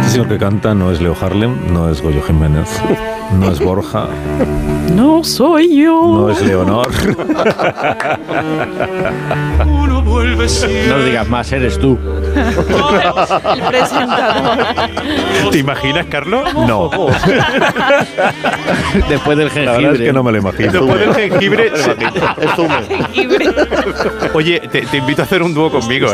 canción que canta no es Leo Harlem, no es Goyo Jiménez, no es Borja, No soy yo. no es Leonor. No digas más, eres tú. El presentador. ¿Te imaginas, Carlos? No, Después del la jengibre. verdad es que no me lo imagino. Después del jengibre... Es Zume. Oye, te invito a hacer un dúo conmigo.